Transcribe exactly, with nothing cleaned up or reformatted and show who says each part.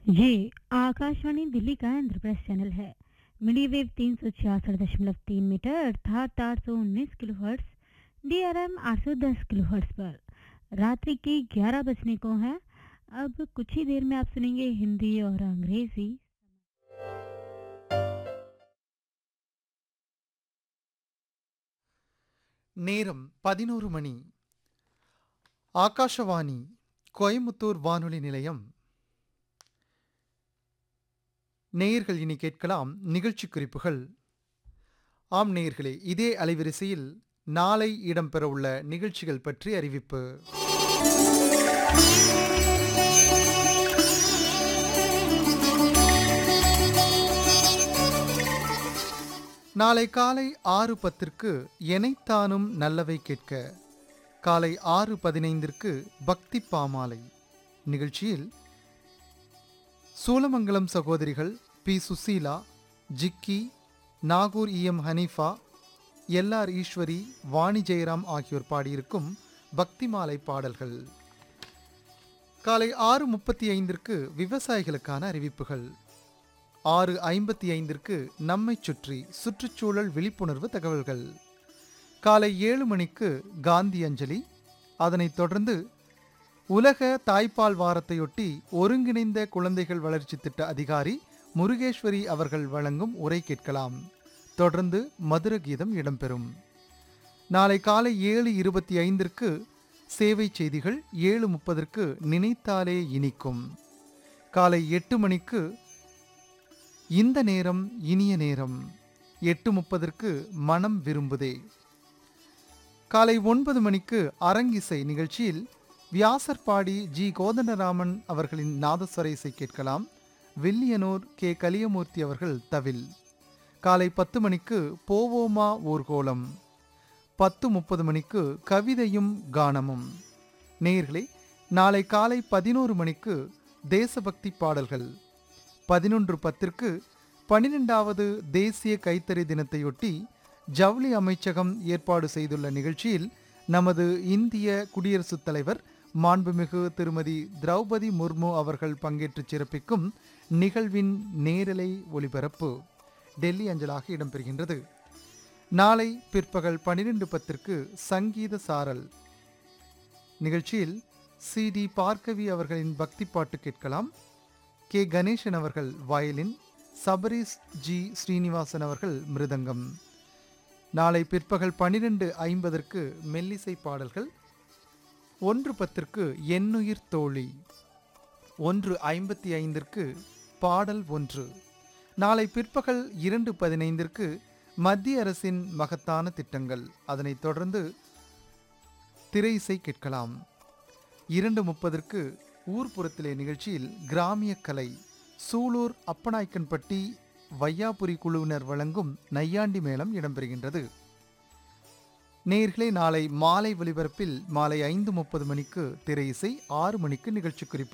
Speaker 1: ये आकाशवाणी दिल्ली का इंद्रप्रस्थ चैनल है। मीडियम वेव तीन सौ छियासठ दशमलव तीन मीटर अर्थात आठ सौ उन्नीस kilo hertz D R M आठ सौ दस किलो हर्ट्स पर रात्रि के ग्यारह बजने को है। अब कुछ ही देर में आप सुनेंगे हिंदी और अंग्रेजी।
Speaker 2: நேரம் பதினோரு மணி. ஆகாஷவாணி கோயம்புத்தூர் வானொலி நிலையம். நேயர்கள் இனி கேட்கலாம் நிகழ்ச்சி குறிப்புகள். ஆம் நேயர்களே, இதே அலைவரிசையில் நாளை இடம்பெறவுள்ள நிகழ்ச்சிகள் பற்றி அறிவிப்பு. நாளை காலை ஆறு பத்திற்கு எனைத்தானும் நல்லவை கேட்க, காலை ஆறு பதினைந்திற்கு பக்தி பாமாலை நிகழ்ச்சியில் சூலமங்கலம் சகோதரிகள் B Susheela, Jikki, Nagore E M Hanifa, L R Eswari, Vani Jayaram ஆகியோர் பாடியிருக்கும் பக்தி மாலை பாடல்கள். காலை ஆறு முப்பத்தி ஐந்திற்கு விவசாயிகளுக்கான அறிவிப்புகள். ஆறு ஐம்பத்தி ஐந்திற்கு நம்மை சுற்றி சுற்றுச்சூழல் விழிப்புணர்வு தகவல்கள். காலை ஏழு மணிக்கு காந்தி அஞ்சலி. அதனைத் தொடர்ந்து உலக தாய்ப்பால் வாரத்தையொட்டி ஒருங்கிணைந்த குழந்தைகள் வளர்ச்சி திட்ட அதிகாரி முருகேஸ்வரி அவர்கள் வழங்கும் உரை கேட்கலாம். தொடர்ந்து மதுர கீதம் இடம்பெறும். நாளை காலை ஏழு இருபத்தி ஐந்திற்கு சேவை செய்திகள். ஏழு முப்பதற்கு நினைத்தாலே இனிக்கும். காலை எட்டு மணிக்கு இந்த நேரம் இனிய நேரம். எட்டு முப்பதற்கு மனம் விரும்புதே. காலை ஒன்பது மணிக்கு அரங்கிசை நிகழ்ச்சியில் வியாசர்பாடி ஜி கோதண்டராமன் அவர்களின் நாதஸ்வர இசை கேட்கலாம். வில்லியனூர் கே கலியமூர்த்தி அவர்கள் தவில். காலை பத்து மணிக்கு போவோமா ஊர்கோலம். பத்து முப்பது மணிக்கு கவிதையும் கானமும். நேயர்களே, நாளை காலை பதினோரு மணிக்கு தேசபக்தி பாடல்கள். பதினொன்று பத்திற்கு பனிரெண்டாவது தேசிய கைத்தறி தினத்தையொட்டி ஜவுளி அமைச்சகம் ஏற்பாடு செய்துள்ள நிகழ்ச்சியில் நமது இந்திய குடியரசுத் தலைவர் மாண்புமிகு திருமதி திரௌபதி முர்மு அவர்கள் பங்கேற்று சிறப்பிக்கும் நிகழ்வின் நேரலை ஒளிபரப்பு டெல்லி அஞ்சலாக இடம்பெறுகின்றது. நாளை பிற்பகல் பனிரெண்டு பத்திற்கு சங்கீத சாரல் நிகழ்ச்சியில் சி டி பார்க்கவி அவர்களின் பக்தி பாட்டு கேட்கலாம். கே கணேசன் அவர்கள் வயலின், சபரீஸ் ஜி ஸ்ரீனிவாசன் அவர்கள் மிருதங்கம். நாளை பிற்பகல் பனிரெண்டு ஐம்பதற்கு மெல்லிசை பாடல்கள். ஒன்று பத்திற்கு எண்ணுயிர் தோழி. ஒன்று ஐம்பத்தி ஐந்திற்கு பாடல் ஒன்று. நாளை பிற்பகல் இரண்டு பதினைந்திற்கு மத்திய அரசின் மகத்தான திட்டங்கள். அதனைத் தொடர்ந்து திரை இசை கேட்கலாம். இரண்டு முப்பதற்கு ஊர்ப்புறத்திலே நிகழ்ச்சியில் கிராமிய கலை, சூலூர் அப்பநாய்க்கன்பட்டி வையாபுரி குழுவினர் வழங்கும் நையாண்டி மேளம் இடம்பெறுகின்றது. நேயர்களே, நாளை மாலை ஒலிபரப்பில் மாலை ஐந்து முப்பது மணிக்கு திரை இசை, ஆறு மணிக்கு நிகழ்ச்சி குறிப்பு.